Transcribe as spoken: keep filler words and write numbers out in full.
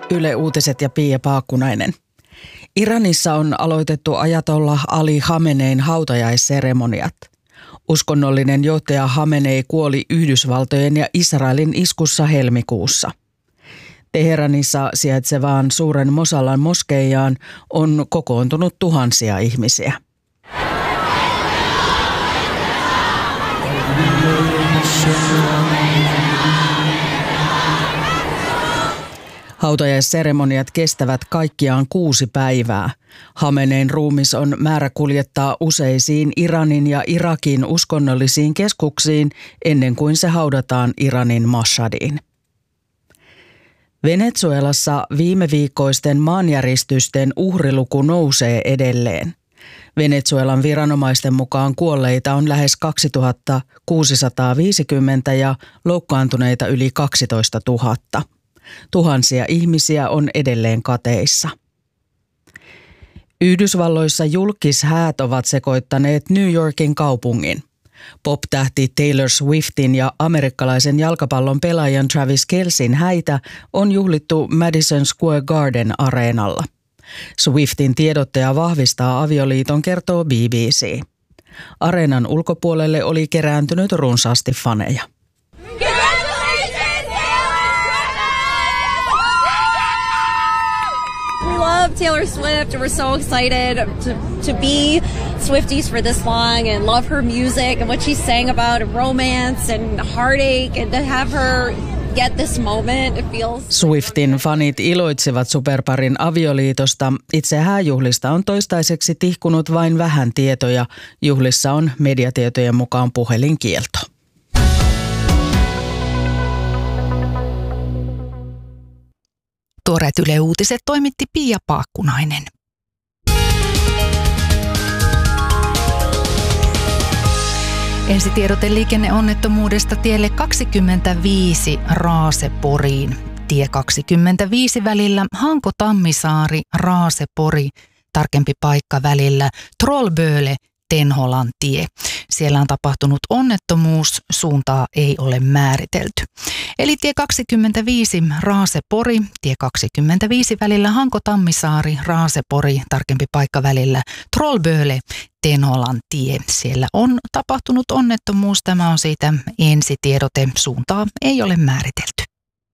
Yle Uutiset ja Pia Paakkunainen. Iranissa on aloitettu ajatollah Ali Khamenein hautajaisseremoniat. Uskonnollinen johtaja Khamenei kuoli Yhdysvaltojen ja Israelin iskussa helmikuussa. Teheranissa sijaitsevaan suuren Mosallan moskeijaan on kokoontunut tuhansia ihmisiä. Hautajaisseremoniat kestävät kaikkiaan kuusi päivää. Khamenein ruumis on määrä kuljettaa useisiin Iranin ja Irakin uskonnollisiin keskuksiin ennen kuin se haudataan Iranin Mashhadiin. Venezuelassa viime viikkoisten maanjäristysten uhriluku nousee edelleen. Venezuelan viranomaisten mukaan kuolleita on lähes kaksituhattakuusisataaviisikymmentä ja loukkaantuneita yli kaksitoista tuhatta. Tuhansia ihmisiä on edelleen kateissa. Yhdysvalloissa julkishäät ovat sekoittaneet New Yorkin kaupungin. Pop-tähti Taylor Swiftin ja amerikkalaisen jalkapallon pelaajan Travis Kelceyn häitä on juhlittu Madison Square Garden -areenalla. Swiftin tiedottaja vahvistaa avioliiton, kertoo B B C. Areenan ulkopuolelle oli kerääntynyt runsaasti faneja. Love Taylor Swift. We're so excited to, to be Swifties for this long and love her music and what she sang about romance and heartache, and to have her get this moment, it feels... Swiftin fanit iloitsevat superparin avioliitosta. Itse hääjuhlista on toistaiseksi tihkunut vain vähän tietoja. Juhlissa on mediatietojen mukaan puhelinkielto. Tuoreet Yle Uutiset toimitti Pia Paakkunainen. Ensitiedote liikenneonnettomuudesta tielle kaksikymmentäviisi Raase-Poriin. Tie kaksikymmentäviisi välillä Hanko-Tammisaari, Raase-Pori, tarkempi paikka välillä Trollböle, Tenholan tie. Siellä on tapahtunut onnettomuus, suuntaa ei ole määritelty. Eli tie kaksikymmentäviisi Raase-Pori, tie kaksikymmentäviisi välillä Hanko-Tammisaari, Raase-Pori, tarkempi paikka välillä Trollböle, Tenholan tie. Siellä on tapahtunut onnettomuus, tämä on siitä ensitiedote, suuntaa ei ole määritelty.